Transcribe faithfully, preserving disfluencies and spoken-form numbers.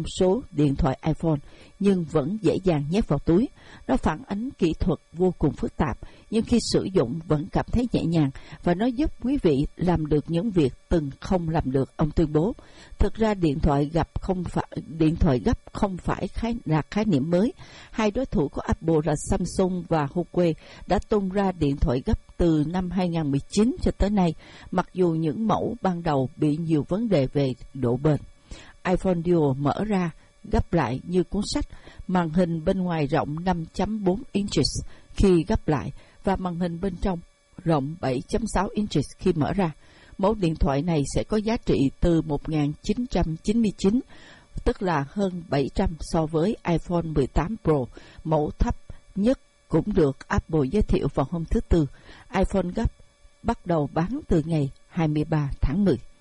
số điện thoại iPhone, nhưng vẫn dễ dàng nhét vào túi. Nó phản ánh kỹ thuật vô cùng phức tạp, nhưng khi sử dụng vẫn cảm thấy nhẹ nhàng, và nó giúp quý vị làm được những việc từng không làm được, ông tuyên bố. Thực ra điện thoại gấp không phải điện thoại gấp không phải khái, là khái niệm mới. Hai đối thủ của Apple là Samsung và Huawei đã tung ra điện thoại gấp từ năm hai không một chín cho tới nay, mặc dù những mẫu ban đầu bị nhiều vấn đề về độ bền. iPhone Duo mở ra, gấp lại như cuốn sách, màn hình bên ngoài rộng năm phẩy bốn inches khi gấp lại, và màn hình bên trong rộng bảy phẩy sáu inches khi mở ra. Mẫu điện thoại này sẽ có giá trị từ một nghìn chín trăm chín mươi chín, tức là hơn bảy trăm so với iPhone mười tám Pro, mẫu thấp nhất cũng được Apple giới thiệu vào hôm thứ Tư. iPhone gấp bắt đầu bán từ ngày hai mươi ba tháng mười.